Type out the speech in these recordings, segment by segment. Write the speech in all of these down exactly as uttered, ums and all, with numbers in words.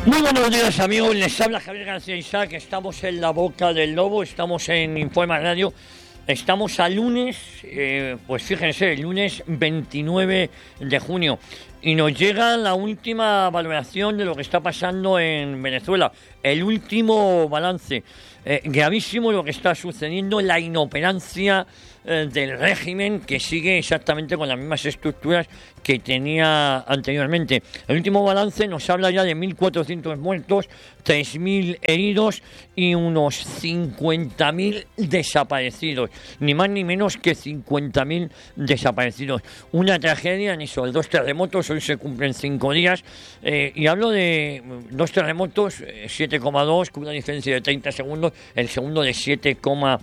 Muy buenos días, amigos, les habla Javier García Isaac. Estamos en la boca del lobo, estamos en Informa Radio. Estamos a lunes, eh, pues fíjense, el lunes veintinueve de junio, y nos llega la última valoración de lo que está pasando en Venezuela, el último balance. Eh, gravísimo lo que está sucediendo, la inoperancia eh, del régimen, que sigue exactamente con las mismas estructuras que tenía anteriormente. El último balance nos habla ya de mil cuatrocientos muertos, tres mil heridos y unos cincuenta mil desaparecidos. Ni más ni menos que cincuenta mil desaparecidos. Una tragedia en eso, dos terremotos, hoy se cumplen cinco días. Eh, y hablo de dos terremotos, eh, siete coma dos, con una diferencia de treinta segundos, el segundo de siete coma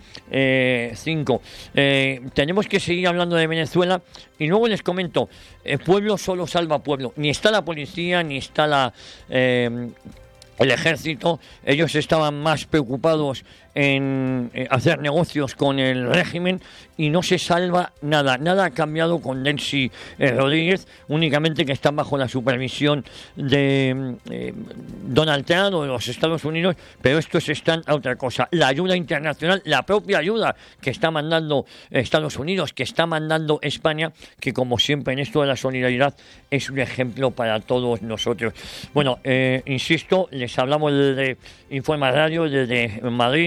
cinco. Eh, tenemos que seguir hablando de Venezuela y luego les comento, el pueblo solo salva pueblo. Ni está la policía, ni está la... Eh, el ejército. Ellos estaban más preocupados en eh, hacer negocios con el régimen y no se salva nada. Nada ha cambiado con Delcy eh, Rodríguez, únicamente que están bajo la supervisión de eh, Donald Trump o de los Estados Unidos, pero estos están a otra cosa. La ayuda internacional, la propia ayuda que está mandando Estados Unidos, que está mandando España, que como siempre en esto de la solidaridad es un ejemplo para todos nosotros. Bueno, eh, insisto, les hablamos de Informa Radio desde Madrid.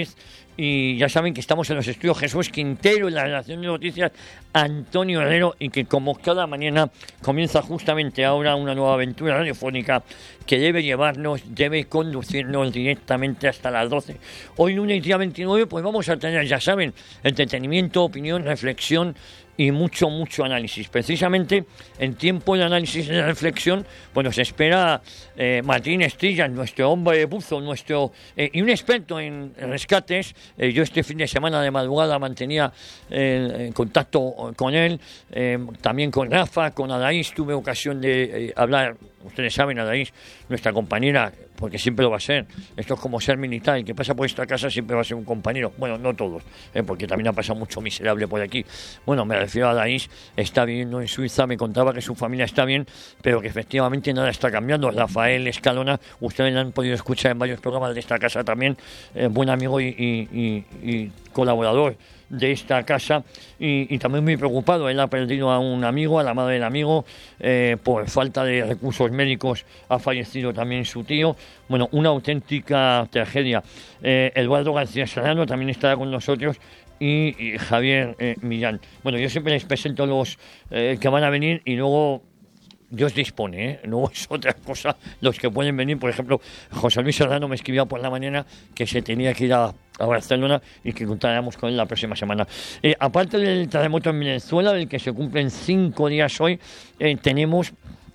Y ya saben que estamos en los estudios Jesús Quintero, en la redacción de noticias Antonio Herrero, y que como cada mañana comienza justamente ahora una nueva aventura radiofónica que debe llevarnos, debe conducirnos directamente hasta las doce. Hoy lunes día veintinueve, pues vamos a tener, ya saben, entretenimiento, opinión, reflexión y mucho, mucho análisis. Precisamente en tiempo de análisis y de reflexión, pues nos espera eh, Martín Estilla, nuestro hombre de buzo, nuestro eh, y un experto en rescates. Eh, yo este fin de semana de madrugada mantenía eh, contacto con él, eh, también con Rafa, con Adaís, tuve ocasión de eh, hablar. Ustedes saben, Adaís, nuestra compañera, porque siempre lo va a ser. Esto es como ser militar, el que pasa por esta casa siempre va a ser un compañero. Bueno, no todos, eh, porque también ha pasado mucho miserable por aquí. Bueno, me refiero a Adaís, está viviendo en Suiza, me contaba que su familia está bien, pero que efectivamente nada está cambiando. Rafael Escalona, ustedes lo han podido escuchar en varios programas de esta casa también, eh, buen amigo y, y, y, y colaborador de esta casa, y, y también muy preocupado. Él ha perdido a un amigo, a la madre del amigo, eh, por falta de recursos médicos ha fallecido también su tío. Bueno, una auténtica tragedia. eh, Eduardo García Serrano también estará con nosotros, y, y Javier eh, Millán. Bueno, yo siempre les presento los eh, que van a venir y luego Dios dispone, ¿eh? No es otra cosa los que pueden venir. Por ejemplo, José Luis Serrano me escribía por la mañana que se tenía que ir a, a Barcelona y que contaremos con él la próxima semana. Eh, aparte del terremoto en Venezuela, del que se cumplen cinco días hoy, eh, tenemos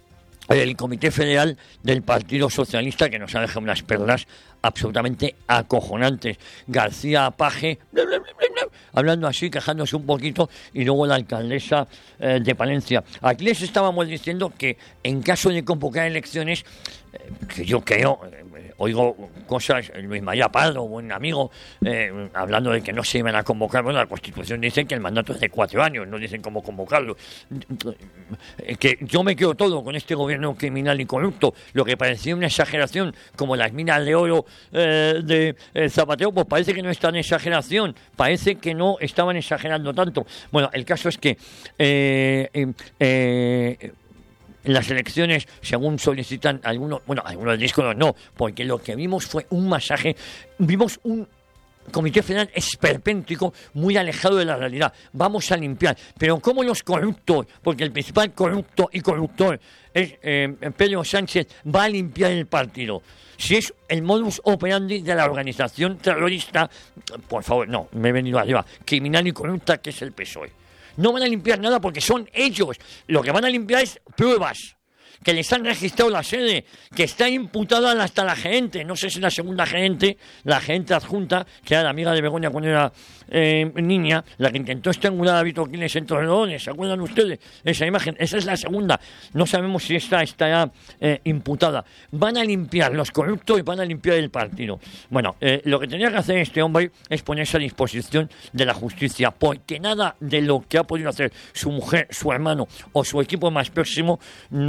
el Comité Federal del Partido Socialista, que nos ha dejado unas perlas absolutamente acojonantes. García Paje, bla, bla, bla, bla, hablando así, quejándose un poquito, y luego la alcaldesa eh, de Palencia. Aquí les estábamos diciendo que en caso de convocar elecciones, eh, que yo creo, eh, oigo cosas, Luis María Pardo, buen amigo, eh, hablando de que no se iban a convocar. Bueno, la Constitución dice que el mandato es de cuatro años, no dicen cómo convocarlo. Eh, que yo me quedo todo con este gobierno criminal y corrupto. Lo que parecía una exageración, como las minas de oro eh, de eh, Zapatero, pues parece que no es tan exageración, parece que no estaban exagerando tanto. Bueno, el caso es que eh, eh, eh, las elecciones, según solicitan algunos, bueno, algunos discos no, porque lo que vimos fue un masaje, vimos un Comité Federal esperpéntico, muy alejado de la realidad. Vamos a limpiar. Pero ¿cómo los corruptos? Porque el principal corrupto y corruptor es eh, Pedro Sánchez, va a limpiar el partido. Si es el modus operandi de la organización terrorista, por favor, no, me he venido arriba, criminal y corrupta, que es el P S O E. No van a limpiar nada porque son ellos. Lo que van a limpiar es pruebas. Que les han registrado la sede, que está imputada hasta la gerente, no sé si la segunda gerente, la gerente adjunta, que era la amiga de Begoña cuando era eh, niña, la que intentó estrangular a Vito Quiles en Torrelodones, ¿se acuerdan ustedes? Esa imagen, esa es la segunda, no sabemos si esta estará eh, imputada. Van a limpiar los corruptos y van a limpiar el partido. Bueno, eh, lo que tenía que hacer este hombre es ponerse a disposición de la justicia, porque nada de lo que ha podido hacer su mujer, su hermano o su equipo más próximo no, no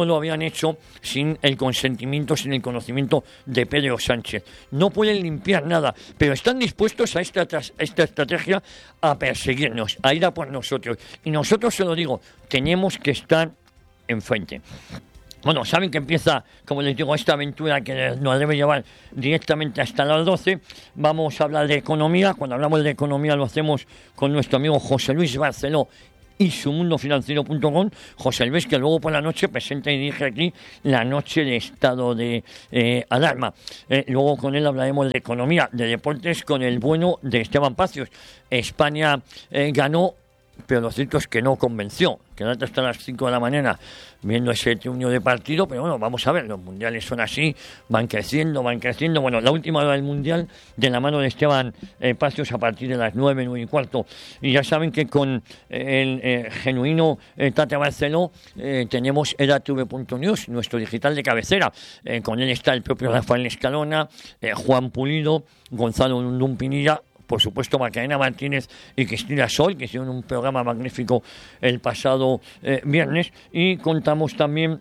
no lo habían hecho sin el consentimiento, sin el conocimiento de Pedro Sánchez. No pueden limpiar nada, pero están dispuestos a esta, a esta estrategia a perseguirnos, a ir a por nosotros. Y nosotros, se lo digo, tenemos que estar enfrente. Bueno, saben que empieza, como les digo, esta aventura que nos debe llevar directamente hasta las doce. Vamos a hablar de economía. Cuando hablamos de economía lo hacemos con nuestro amigo José Luis Barceló y su mundo financiero punto com. José Luis, que luego por la noche presenta y dirige aquí la noche de estado de eh, alarma. Eh, luego con él hablaremos de economía, de deportes, con el bueno de Esteban Pacios. España eh, ganó, pero lo cierto es que no convenció. Quedate hasta las cinco de la mañana viendo ese triunfo de partido, pero bueno, vamos a ver, los mundiales son así, van creciendo, van creciendo. Bueno, la última hora del mundial de la mano de Esteban eh, Pacios a partir de las nueve, nueve y cuarto. Y ya saben que con eh, el eh, genuino eh, Tata Barceló eh, tenemos E D A T V punto news, nuestro digital de cabecera. Eh, con él está el propio Rafael Escalona, eh, Juan Pulido, Gonzalo Lundún Pinilla, por supuesto Macarena Martínez y Cristina Sol, que hicieron un programa magnífico el pasado eh, viernes, y contamos también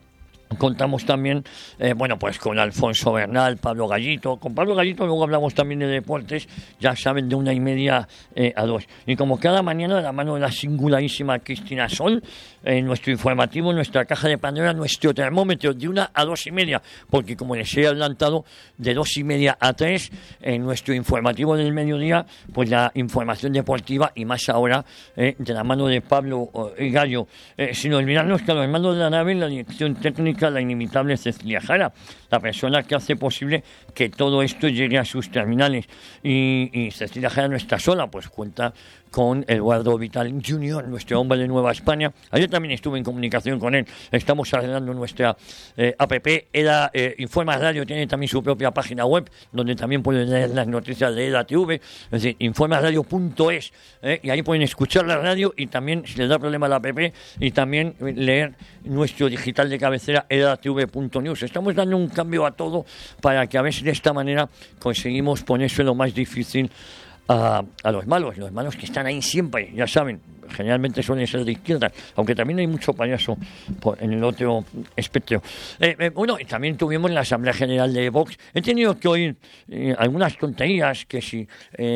Contamos también, eh, bueno, pues con Alfonso Bernal, Pablo Gallito. Con Pablo Gallito luego hablamos también de deportes, ya saben, de una y media eh, a dos. Y como cada mañana, de la mano de la singularísima Cristina Sol, eh, nuestro informativo, nuestra caja de Pandora, nuestro termómetro de una a dos y media, porque como les he adelantado, de dos y media a tres, en nuestro informativo del mediodía, pues la información deportiva, y más ahora, eh, de la mano de Pablo eh, Gallo. Eh, sin olvidarnos que a los mandos de la nave, la dirección técnica, la inimitable Cecilia Jara, la persona que hace posible que todo esto llegue a sus terminales. Y, y Cecilia Jara no está sola, pues cuenta con Eduardo Vital junior, nuestro hombre de Nueva España. Ayer también estuve en comunicación con él. Estamos arreglando nuestra eh, app. EDA eh, Informa Radio tiene también su propia página web, donde también pueden leer las noticias de EDA T V, es decir, informa radio punto es, eh, y ahí pueden escuchar la radio y también, si les da problema la app, y también leer nuestro digital de cabecera E D A T V punto news. Estamos dando un cambio a todo para que a ver si de esta manera conseguimos ponerse lo más difícil A, a los malos, los malos que están ahí siempre, ya saben, generalmente suelen ser de izquierda, aunque también hay mucho payaso por, en el otro espectro. Eh, eh, bueno, y también tuvimos la Asamblea General de Vox. He tenido que oír eh, algunas tonterías, que si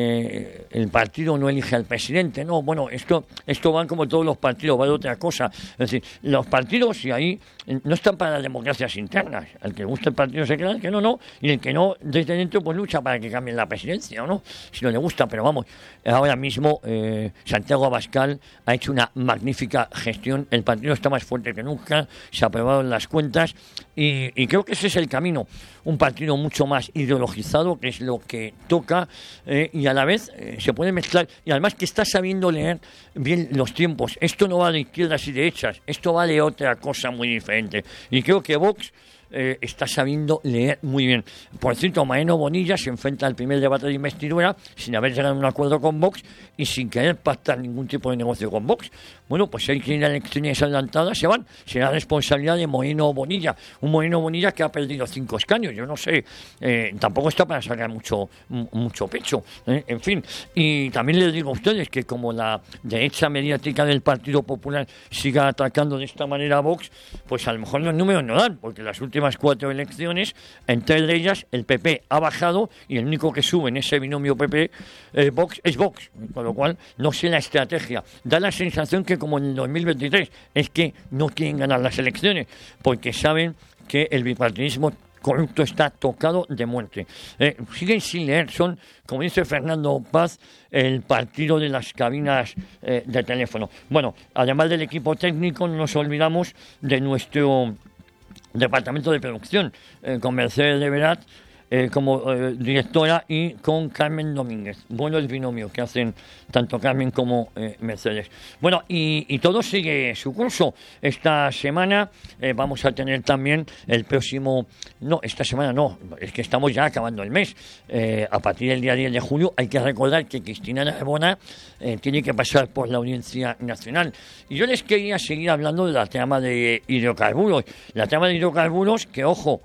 eh, el partido no elige al presidente, no, bueno, esto esto van como todos los partidos, va de otra cosa. Es decir, los partidos, y ahí no están para las democracias internas. Al que le gusta el partido se queda, el que no, no, y el que no, desde dentro, pues lucha para que cambien la presidencia, ¿o no? Si no le gusta, pero vamos, ahora mismo eh, Santiago Abascal ha hecho una magnífica gestión, el partido está más fuerte que nunca, se aprobaron las cuentas, y, y creo que ese es el camino, un partido mucho más ideologizado, que es lo que toca, eh, y a la vez eh, se puede mezclar, y además que está sabiendo leer bien los tiempos. Esto no va de izquierdas y derechas, esto va de otra cosa muy diferente, y creo que Vox Eh, está sabiendo leer muy bien. Por cierto, Moreno Bonilla se enfrenta al primer debate de investidura sin haber llegado a un acuerdo con Vox y sin querer pactar ningún tipo de negocio con Vox. Bueno, pues si hay que ir a elecciones adelantadas, se van. Será responsabilidad de Moreno Bonilla. Un Moreno Bonilla que ha perdido cinco escaños. Yo no sé, eh, tampoco está para sacar mucho, mucho pecho. Eh, en fin, y también les digo a ustedes que como la derecha mediática del Partido Popular siga atacando de esta manera a Vox, pues a lo mejor los números no dan, porque las últimas cuatro elecciones, en tres de ellas el P P ha bajado y el único que sube en ese binomio P P eh, Vox es Vox, con lo cual no sé la estrategia. Da la sensación que como en el dos mil veintitrés es que no quieren ganar las elecciones porque saben que el bipartidismo corrupto está tocado de muerte. Eh, siguen sin leer, son, como dice Fernando Paz, el partido de las cabinas eh, de teléfono. Bueno, además del equipo técnico, no nos olvidamos de nuestro departamento de producción, eh, con Mercedes de Verat eh, como eh, directora y con Carmen Domínguez. Bueno, el binomio que hacen tanto Carmen como eh, Mercedes. Bueno, y, y todo sigue su curso. Esta semana eh, vamos a tener también el próximo... No, esta semana no, es que estamos ya acabando el mes. Eh, a partir del día diez de julio hay que recordar que Cristina Narbona eh, tiene que pasar por la Audiencia Nacional. Y yo les quería seguir hablando de la trama de hidrocarburos. La trama de hidrocarburos que, ojo,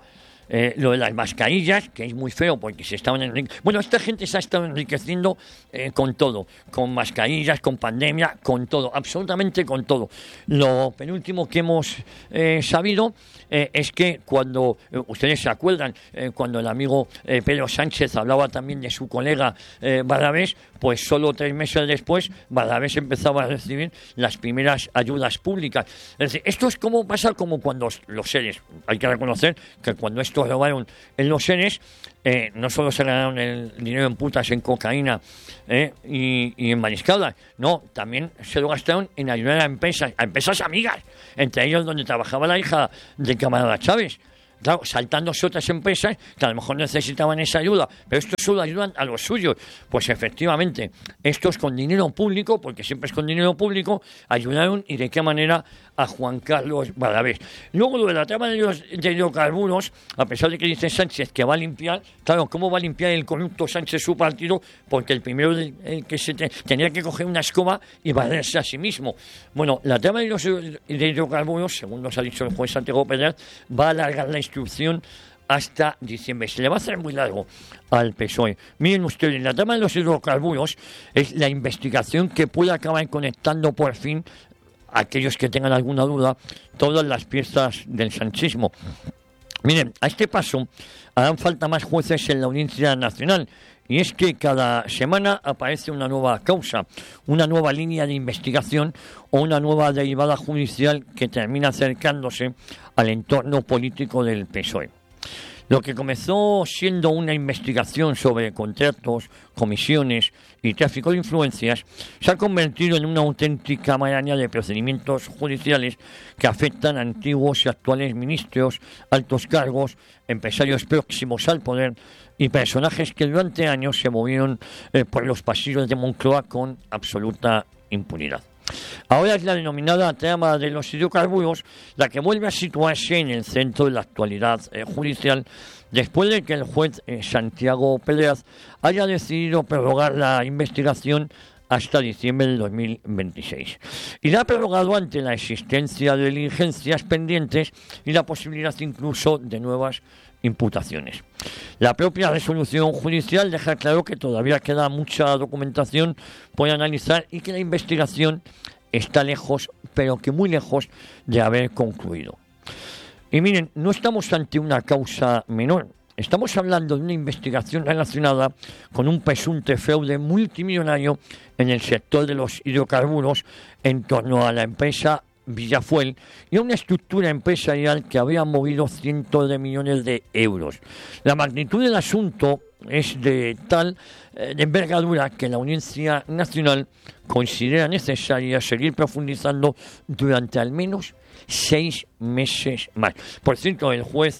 eh, lo de las mascarillas, que es muy feo porque se estaban enriqueciendo. Bueno, esta gente se ha estado enriqueciendo eh, con todo, con mascarillas, con pandemia, con todo, absolutamente con todo. Lo penúltimo que hemos eh, sabido eh, es que cuando, eh, ustedes se acuerdan, eh, cuando el amigo eh, Pedro Sánchez hablaba también de su colega eh, Barrabés, pues solo tres meses después Barrabés empezaba a recibir las primeras ayudas públicas. Es decir, esto es como pasa como cuando los seres, hay que reconocer que cuando estos robaron en los seres, eh, no solo se ganaron el dinero en putas, en cocaína eh, y, y en mariscadas, no, también se lo gastaron en ayudar a empresas, a empresas amigas, entre ellos donde trabajaba la hija del camarada Chávez. Claro, saltándose otras empresas que a lo mejor necesitaban esa ayuda, pero estos solo ayudan a los suyos. Pues efectivamente, estos con dinero público, porque siempre es con dinero público, ayudaron y de qué manera a Juan Carlos Barrabés. Luego lo de la trama de los de hidrocarburos, a pesar de que dice Sánchez que va a limpiar, claro, ¿cómo va a limpiar el corrupto Sánchez su partido? Porque el primero de, el que se te, tenía que coger una escoba y barrerse a sí mismo. Bueno, la trama de los de hidrocarburos, según nos ha dicho el juez Santiago Pedraz, va a alargar la instrucción hasta diciembre. Se le va a hacer muy largo al P S O E. Miren ustedes, la trama de los hidrocarburos es la investigación que puede acabar conectando por fin a aquellos que tengan alguna duda todas las piezas del sanchismo. Miren, a este paso harán falta más jueces en la Audiencia Nacional. Y es que cada semana aparece una nueva causa, una nueva línea de investigación o una nueva derivada judicial que termina acercándose al entorno político del P S O E. Lo que comenzó siendo una investigación sobre contratos, comisiones y tráfico de influencias se ha convertido en una auténtica maraña de procedimientos judiciales que afectan a antiguos y actuales ministros, altos cargos, empresarios próximos al poder y personajes que durante años se movieron eh, por los pasillos de Moncloa con absoluta impunidad. Ahora es la denominada trama de los hidrocarburos la que vuelve a situarse en el centro de la actualidad eh, judicial después de que el juez eh, Santiago Pedraz haya decidido prorrogar la investigación hasta diciembre del dos mil veintiséis. Y la ha prorrogado ante la existencia de diligencias pendientes y la posibilidad incluso de nuevas imputaciones. La propia resolución judicial deja claro que todavía queda mucha documentación por analizar y que la investigación está lejos, pero que muy lejos de haber concluido. Y miren, no estamos ante una causa menor. Estamos hablando de una investigación relacionada con un presunto fraude multimillonario en el sector de los hidrocarburos en torno a la empresa Villafuel y a una estructura empresarial que había movido cientos de millones de euros. La magnitud del asunto es de tal eh, de envergadura que la Audiencia Nacional considera necesaria seguir profundizando durante al menos seis meses más. Por cierto, el juez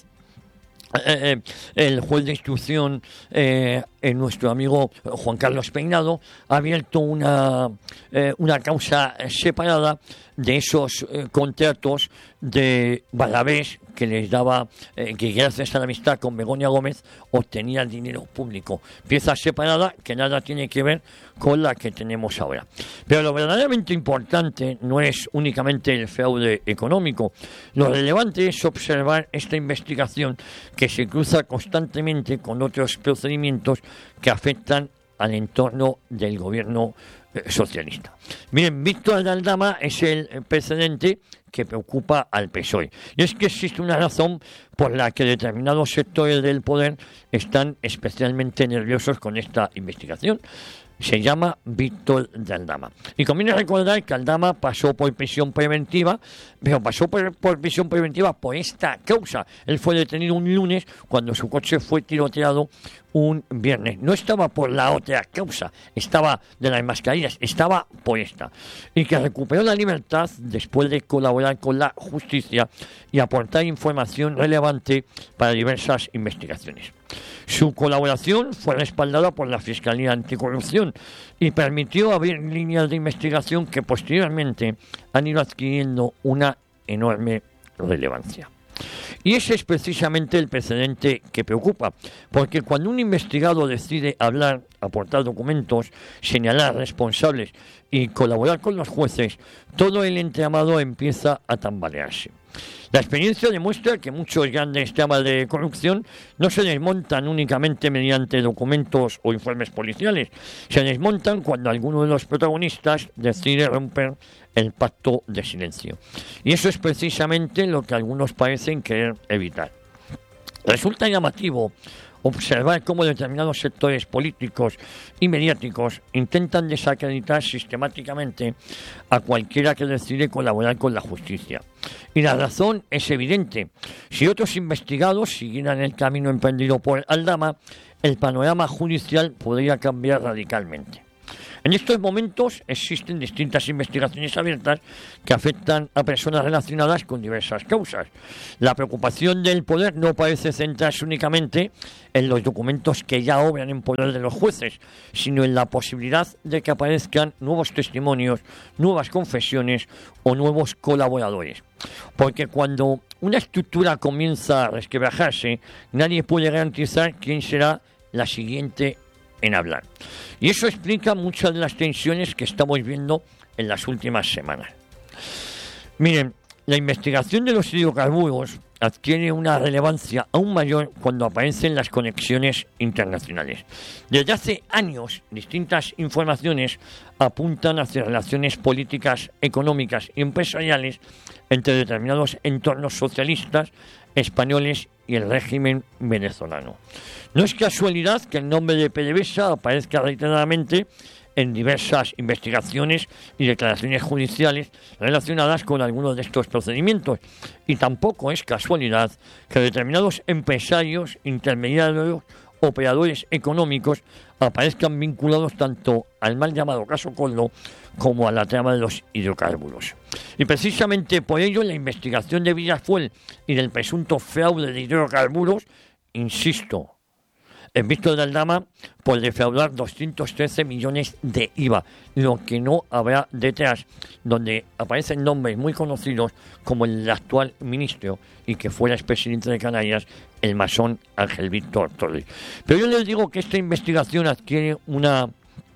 Eh, eh, el juez de instrucción, eh, eh, nuestro amigo Juan Carlos Peinado, ha abierto una, eh, una causa separada de esos eh, contratos de Barrabés que les daba, eh, que gracias a la amistad con Begoña Gómez obtenía el dinero público. Pieza separada que nada tiene que ver con la que tenemos ahora. Pero lo verdaderamente importante no es únicamente el fraude económico. Lo relevante es observar esta investigación que se cruza constantemente con otros procedimientos que afectan al entorno del gobierno eh, socialista. Miren, Víctor de Aldama es el precedente que preocupa al P S O E. Y es que existe una razón por la que determinados sectores del poder están especialmente nerviosos con esta investigación. Se llama Víctor de Aldama. Y conviene recordar que Aldama pasó por prisión preventiva, pero pasó por, por prisión preventiva por esta causa. Él fue detenido un lunes cuando su coche fue tiroteado un viernes. No estaba por la otra causa, estaba de las mascarillas, estaba por esta. Y que recuperó la libertad después de colaborar con la justicia y aportar información relevante para diversas investigaciones. Su colaboración fue respaldada por la Fiscalía Anticorrupción y permitió abrir líneas de investigación que posteriormente han ido adquiriendo una enorme relevancia. Y ese es precisamente el precedente que preocupa, porque cuando un investigado decide hablar aportar documentos, señalar responsables y colaborar con los jueces, todo el entramado empieza a tambalearse. La experiencia demuestra que muchos grandes temas de corrupción no se desmontan únicamente mediante documentos o informes policiales, se desmontan cuando alguno de los protagonistas decide romper el pacto de silencio. Y eso es precisamente lo que algunos parecen querer evitar. Resulta llamativo observar cómo determinados sectores políticos y mediáticos intentan desacreditar sistemáticamente a cualquiera que decide colaborar con la justicia. Y la razón es evidente. Si otros investigados siguieran el camino emprendido por Aldama, el panorama judicial podría cambiar radicalmente. En estos momentos existen distintas investigaciones abiertas que afectan a personas relacionadas con diversas causas. La preocupación del poder no parece centrarse únicamente en los documentos que ya obran en poder de los jueces, sino en la posibilidad de que aparezcan nuevos testimonios, nuevas confesiones o nuevos colaboradores. Porque cuando una estructura comienza a resquebrajarse, nadie puede garantizar quién será la siguiente en hablar. Y eso explica muchas de las tensiones que estamos viendo en las últimas semanas. Miren, la investigación de los hidrocarburos adquiere una relevancia aún mayor cuando aparecen las conexiones internacionales. Desde hace años, distintas informaciones apuntan hacia relaciones políticas, económicas y empresariales entre determinados entornos socialistas, españoles y el régimen venezolano. No es casualidad que el nombre de PDVSA aparezca reiteradamente en diversas investigaciones y declaraciones judiciales relacionadas con algunos de estos procedimientos. Y tampoco es casualidad que determinados empresarios, intermediarios, operadores económicos aparezcan vinculados tanto al mal llamado caso Coldo como a la trama de los hidrocarburos. Y precisamente por ello la investigación de Villafuel y del presunto fraude de hidrocarburos, insisto, en visto de Aldama, por defraudar doscientos trece millones de I V A, lo que no habrá detrás, donde aparecen nombres muy conocidos como el actual ministro y que fuera expresidente de Canarias, el masón Ángel Víctor Torres. Pero yo les digo que esta investigación adquiere una,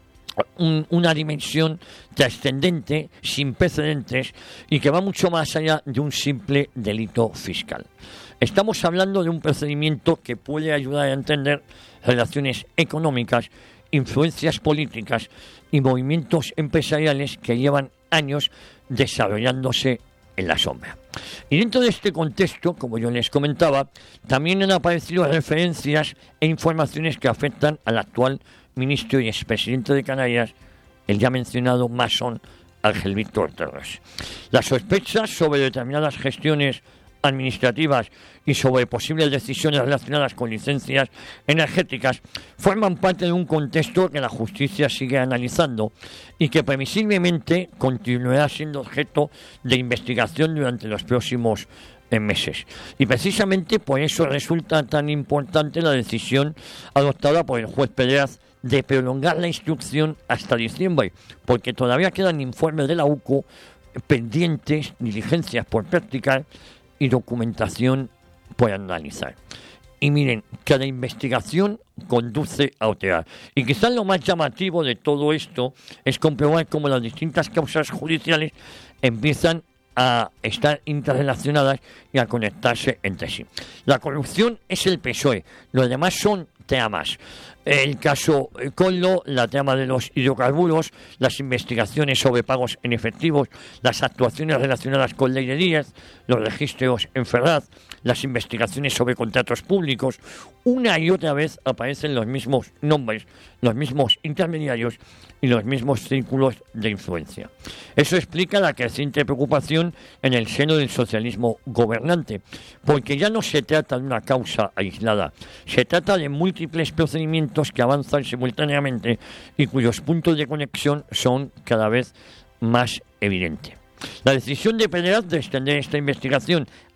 un, una dimensión trascendente, sin precedentes, y que va mucho más allá de un simple delito fiscal. Estamos hablando de un procedimiento que puede ayudar a entender relaciones económicas, influencias políticas y movimientos empresariales que llevan años desarrollándose en la sombra. Y dentro de este contexto, como yo les comentaba, también han aparecido referencias e informaciones que afectan al actual ministro y expresidente de Canarias, el ya mencionado masón Ángel Víctor Torres. Las sospechas sobre determinadas gestiones administrativas y sobre posibles decisiones relacionadas con licencias energéticas forman parte de un contexto que la justicia sigue analizando y que previsiblemente continuará siendo objeto de investigación durante los próximos meses. Y precisamente por eso resulta tan importante la decisión adoptada por el juez Pérez de prolongar la instrucción hasta diciembre, porque todavía quedan informes de la U C O pendientes, diligencias por practicar y documentación por analizar. Y miren, cada investigación conduce a otra. Y quizás lo más llamativo de todo esto es comprobar cómo las distintas causas judiciales empiezan a estar interrelacionadas y a conectarse entre sí. La corrupción es el P S O E, los demás son tramas. El caso Coldo, la trama de los hidrocarburos, las investigaciones sobre pagos en efectivos, las actuaciones relacionadas con Ley de Díaz, los registros en Ferraz, las investigaciones sobre contratos públicos, una y otra vez aparecen los mismos nombres, los mismos intermediarios y los mismos círculos de influencia. Eso explica la creciente preocupación en el seno del socialismo gobernante, porque ya no se trata de una causa aislada, se trata de múltiples procedimientos que avanzan simultáneamente y cuyos puntos de conexión son cada vez más evidentes. La decisión de Pérez de extender esta investigación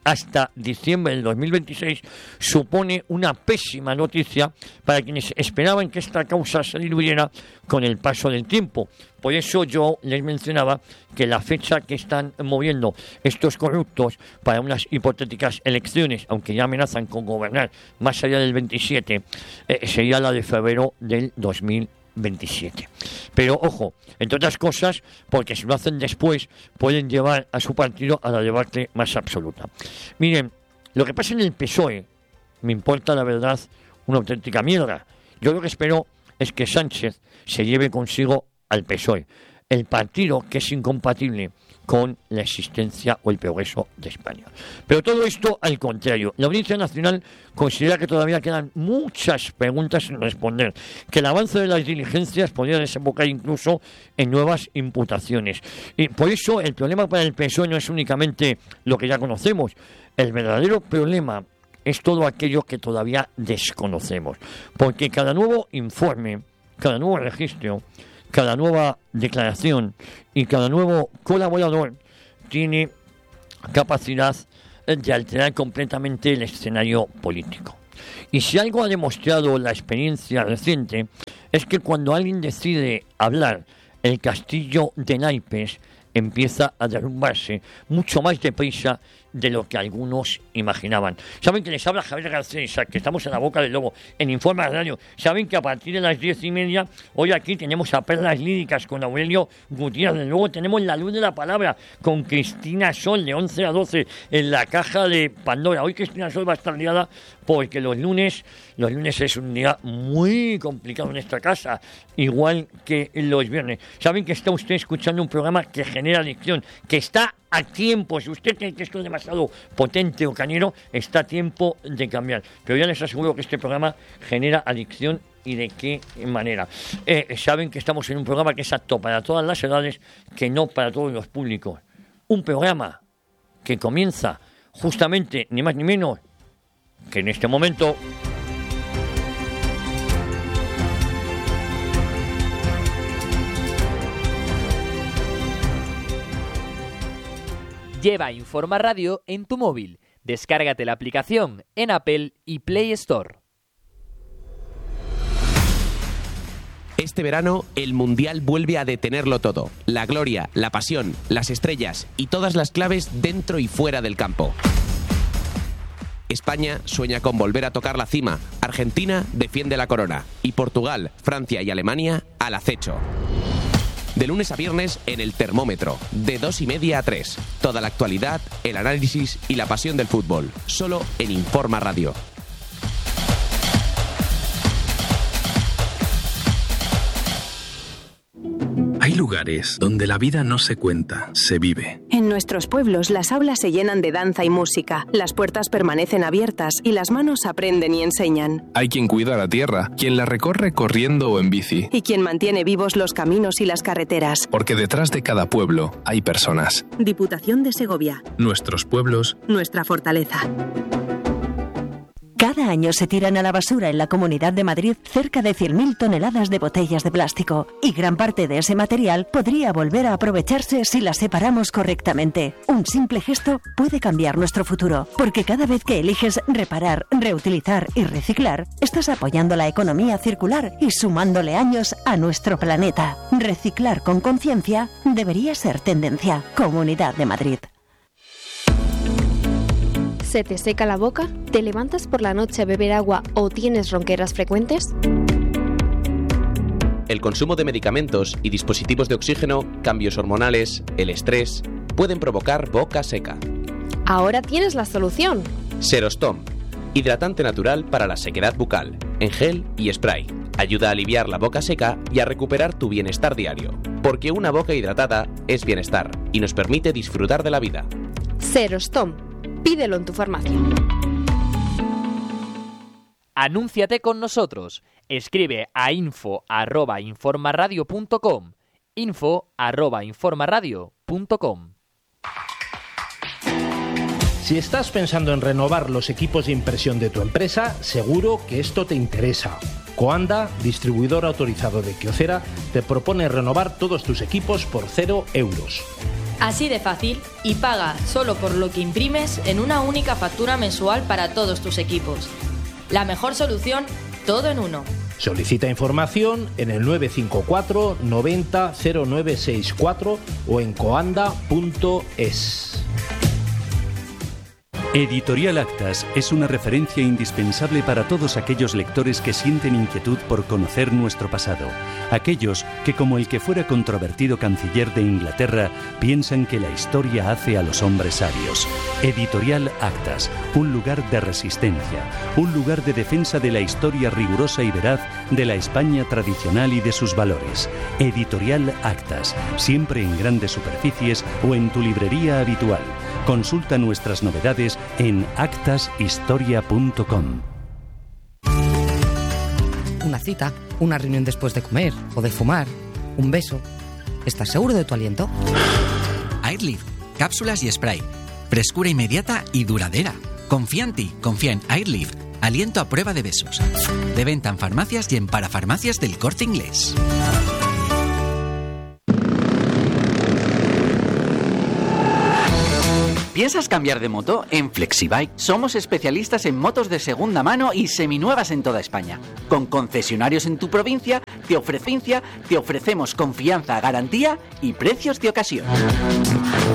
hasta diciembre del dos mil veintiséis supone una pésima noticia para quienes esperaban que esta causa se diluyera con el paso del tiempo. Por eso yo les mencionaba que la fecha que están moviendo estos corruptos para unas hipotéticas elecciones, aunque ya amenazan con gobernar más allá del veintisiete, eh, sería la de febrero del dos mil veintisiete. Pero ojo, entre otras cosas, porque si lo hacen después pueden llevar a su partido a la debate más absoluta. Miren, lo que pasa en el P S O E me importa la verdad una auténtica mierda. Yo lo que espero es que Sánchez se lleve consigo al P S O E, el partido que es incompatible con la existencia o el progreso de España. Pero todo esto al contrario. La Audiencia Nacional considera que todavía quedan muchas preguntas sin responder, que el avance de las diligencias podría desembocar incluso en nuevas imputaciones. Y por eso el problema para el P S O E no es únicamente lo que ya conocemos. El verdadero problema es todo aquello que todavía desconocemos. Porque cada nuevo informe, cada nuevo registro, cada nueva declaración y cada nuevo colaborador tiene capacidad de alterar completamente el escenario político. Y si algo ha demostrado la experiencia reciente es que cuando alguien decide hablar, el castillo de naipes empieza a derrumbarse mucho más deprisa de lo que algunos imaginaban. Saben que les habla Javier García Isaac, que estamos en la boca del lobo, en Informa Radio. Saben que a partir de las diez y media, hoy aquí tenemos a Perlas Líricas con Aurelio Gutiérrez. Luego tenemos La Luz de la Palabra con Cristina Sol, de once a doce, en la caja de Pandora. Hoy Cristina Sol va a estar liada porque los lunes, los lunes es un día muy complicado en esta casa, igual que los viernes. Saben que está usted escuchando un programa que genera adicción, que está a tiempo. Si usted cree que esto es demasiado potente o cañero, está a tiempo de cambiar. Pero ya les aseguro que este programa genera adicción, y de qué manera. Eh, saben que estamos en un programa que es apto para todas las edades, que no para todos los públicos. Un programa que comienza justamente, ni más ni menos, que en este momento. Lleva Informa Radio en tu móvil. Descárgate la aplicación en Apple y Play Store. Este verano, el Mundial vuelve a detenerlo todo. La gloria, la pasión, las estrellas y todas las claves dentro y fuera del campo. España sueña con volver a tocar la cima. Argentina defiende la corona. Y Portugal, Francia y Alemania al acecho. De lunes a viernes en El Termómetro, de dos y media a tres. Toda la actualidad, el análisis y la pasión del fútbol. Solo en Informa Radio. Hay lugares donde la vida no se cuenta, se vive. En nuestros pueblos las aulas se llenan de danza y música, las puertas permanecen abiertas y las manos aprenden y enseñan. Hay quien cuida la tierra, quien la recorre corriendo o en bici. Y quien mantiene vivos los caminos y las carreteras. Porque detrás de cada pueblo hay personas. Diputación de Segovia. Nuestros pueblos. Nuestra fortaleza. Cada año se tiran a la basura en la Comunidad de Madrid cerca de cien mil toneladas de botellas de plástico, y gran parte de ese material podría volver a aprovecharse si las separamos correctamente. Un simple gesto puede cambiar nuestro futuro, porque cada vez que eliges reparar, reutilizar y reciclar, estás apoyando la economía circular y sumándole años a nuestro planeta. Reciclar con conciencia debería ser tendencia. Comunidad de Madrid. ¿Se te seca la boca? ¿Te levantas por la noche a beber agua o tienes ronqueras frecuentes? El consumo de medicamentos y dispositivos de oxígeno, cambios hormonales, el estrés, pueden provocar boca seca. Ahora tienes la solución. Serostom, hidratante natural para la sequedad bucal, en gel y spray. Ayuda a aliviar la boca seca y a recuperar tu bienestar diario. Porque una boca hidratada es bienestar y nos permite disfrutar de la vida. Serostom. Pídelo en tu farmacia. Anúnciate con nosotros. Escribe a info arroba informaradio punto com. info arroba informaradio punto com. Si estás pensando en renovar los equipos de impresión de tu empresa, seguro que esto te interesa. Coanda, distribuidor autorizado de Kyocera, te propone renovar todos tus equipos por cero euros. Así de fácil, y paga solo por lo que imprimes en una única factura mensual para todos tus equipos. La mejor solución, todo en uno. Solicita información en el nueve cinco cuatro noventa cero nueve sesenta y cuatro o en coanda punto es. Editorial Actas es una referencia indispensable para todos aquellos lectores que sienten inquietud por conocer nuestro pasado. Aquellos que, como el que fuera controvertido canciller de Inglaterra, piensan que la historia hace a los hombres sabios. Editorial Actas, un lugar de resistencia, un lugar de defensa de la historia rigurosa y veraz de la España tradicional y de sus valores. Editorial Actas, siempre en grandes superficies o en tu librería habitual. Consulta nuestras novedades en actas historia punto com. Una cita, una reunión después de comer o de fumar, un beso. ¿Estás seguro de tu aliento? Airlift, cápsulas y spray. Frescura inmediata y duradera. Confía en ti, confía en Airlift. Aliento a prueba de besos. De venta en farmacias y en parafarmacias del Corte Inglés. ¿Piensas cambiar de moto? En Flexibike somos especialistas en motos de segunda mano y seminuevas en toda España. Con concesionarios en tu provincia, te ofrecemos, te ofrecemos confianza, garantía y precios de ocasión.